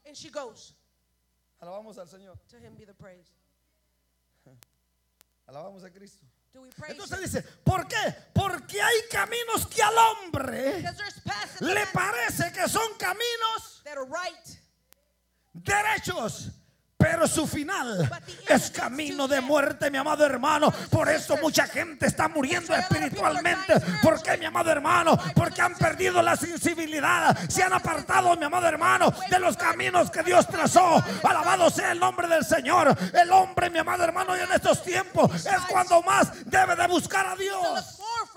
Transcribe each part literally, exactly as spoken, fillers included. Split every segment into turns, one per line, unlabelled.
And she goes.
Alabamos al Señor.
To him be the praise.
Alabamos a Cristo.
Do we praise
Entonces
him?
dice, ¿por qué? Porque hay caminos que al hombre
Because there's paths
le
that
parece que son caminos
are right.
derechos, pero su final es camino de muerte, mi amado hermano. Por eso mucha gente está muriendo espiritualmente. ¿Por qué, mi amado hermano? Porque han perdido la sensibilidad, se han apartado, mi amado hermano, de los caminos que Dios trazó. Alabado sea el nombre del Señor. El hombre, mi amado hermano, y en estos tiempos es cuando más debe de buscar a Dios.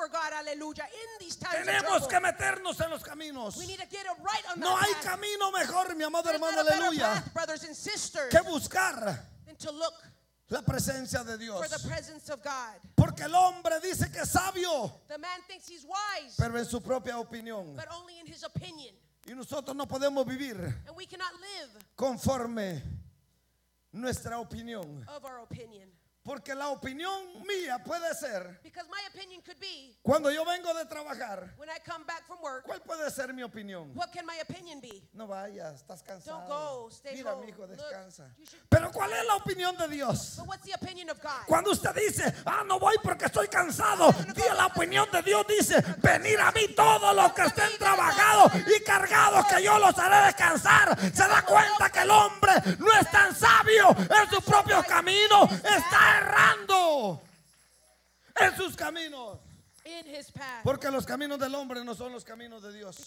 Tenemos que meternos en los caminos. No hay camino mejor, mi amado hermano, aleluya, que buscar la presencia de Dios. Porque el hombre dice que es sabio, pero en su propia opinión. Y nosotros no podemos vivir conforme nuestra opinión. Porque la opinión mía puede ser, cuando yo vengo de trabajar, ¿cuál puede ser mi opinión? No vayas, estás cansado. Mira, mi hijo, descansa. Pero ¿cuál es la opinión de Dios? Cuando usted dice, ah, no voy porque estoy cansado, la opinión de Dios dice, venir a mí todos los que estén trabajados y cargados, que yo los haré descansar. Se da cuenta que el hombre no es tan sabio en sus propios caminos, está errando en sus caminos. Porque los caminos del hombre no son los caminos de Dios.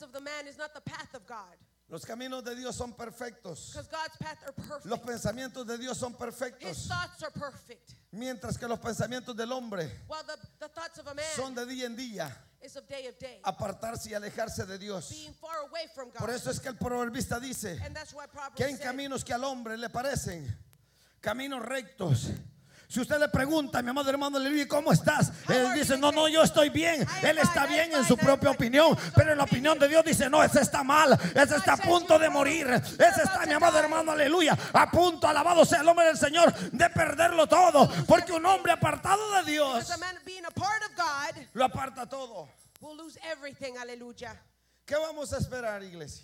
Los caminos de Dios son perfectos. Los pensamientos de Dios son perfectos. Mientras que los pensamientos del hombre son de día en día. Apartarse y alejarse de Dios. Por eso es que el proverbista dice que hay caminos que al hombre le parecen caminos rectos. Si usted le pregunta, mi amado hermano, aleluya, ¿cómo estás? Él dice, no, no, yo estoy bien. Él está bien en su propia opinión, pero en la opinión de Dios dice, no, ese está mal, ese está a punto de morir, ese está, mi amado hermano, aleluya, a punto, alabado sea el nombre del Señor, de perderlo todo. Porque un hombre apartado de Dios lo aparta todo. ¿Qué vamos a esperar, iglesia?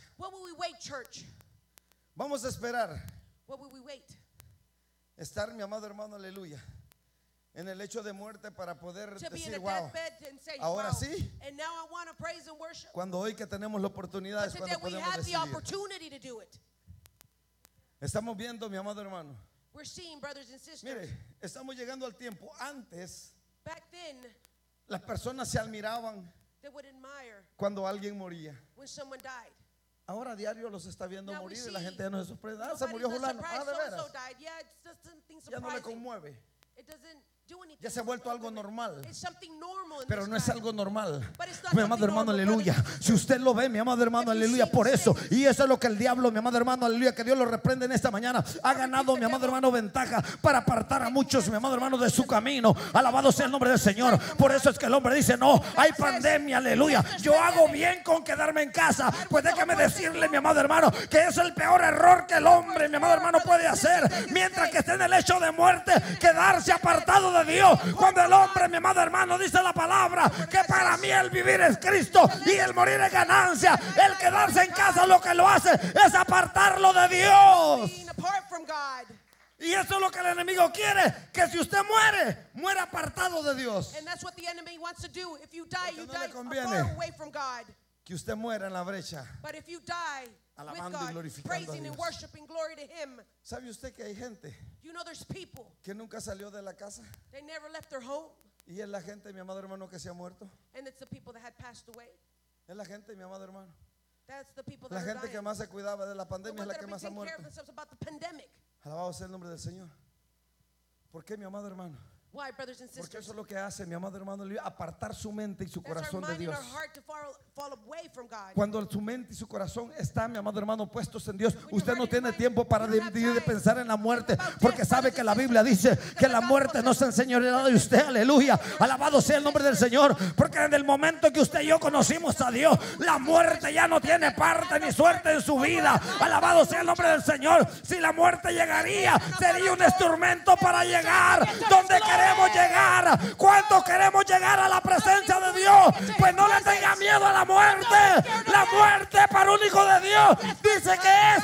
Vamos a esperar estar, mi amado hermano, aleluya, en el lecho de muerte para poder decir, wow, ahora sí, cuando hoy que tenemos la oportunidad es cuando podemos decidir. Estamos viendo, mi amado hermano, mire, estamos llegando al tiempo. Antes las personas se admiraban cuando alguien moría. Ahora a diario los está viendo morir y la gente ya no se sorprende. Ah, se murió fulano. Ah, de veras. Ya no le conmueve. Ya se ha vuelto algo normal. Pero no es algo normal, mi amado hermano, aleluya. Si usted lo ve, mi amado hermano, aleluya, por eso, y eso es lo que el diablo, mi amado hermano, aleluya, que Dios lo reprende en esta mañana, ha ganado, mi amado hermano, ventaja para apartar a muchos, mi amado hermano, de su camino. Alabado sea el nombre del Señor. Por eso es que el hombre dice, no, hay pandemia, aleluya, yo hago bien con quedarme en casa. Pues déjame decirle, mi amado hermano, que es el peor error que el hombre, mi amado hermano, puede hacer. Mientras que esté en el hecho de muerte, quedarse apartado de Dios. Cuando el hombre, mi amado hermano, dice la palabra que para mí el vivir es Cristo y el morir es ganancia. El quedarse en casa lo que lo hace es apartarlo de Dios. Y eso es lo que el enemigo quiere, que si usted muere, muera apartado de Dios. Porque no le conviene que usted muera en la brecha, alabando y glorificando a Dios. ¿Sabe usted que hay gente que nunca salió de la casa? Y es la gente, mi amado hermano, que se ha muerto. Es la gente, mi amado hermano. La gente que más se cuidaba de la pandemia es la que más ha muerto. Alabado sea el nombre del Señor. ¿Por qué, mi amado hermano?
Why, brothers and
Porque
sisters?
eso es lo que hace, mi amado hermano, apartar su mente y su corazón de Dios. Cuando su mente y su corazón están, mi amado hermano, puestos en Dios, usted no tiene tiempo para dividir de pensar en la muerte, porque sabe que la Biblia dice que la muerte no se enseñoreará de usted. Aleluya, alabado sea el nombre del Señor. Porque en el momento que usted y yo conocimos a Dios, la muerte ya no tiene parte ni suerte en su vida. Alabado sea el nombre del Señor. Si la muerte llegaría, sería un instrumento para llegar donde queremos llegar. ¿Cuántos queremos llegar a la presencia de Dios? Pues no le tenga miedo a la muerte. La muerte para un hijo de Dios dice que es